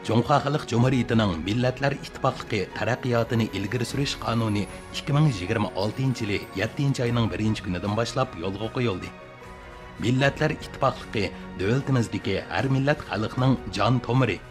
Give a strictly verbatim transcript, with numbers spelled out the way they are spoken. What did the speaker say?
Жоңхо Халық Жумһурiyetining Millatlar Ittifoqligi taraqqiyotini ilgari surish qonuni ikki ming yigirma oltinchi yili yettinchi oyning birinchi kunidan boshlab yo'lga qo'yildi. Millatlar Ittifoqligi davlatimizdagi har millat xalqning jon tomiri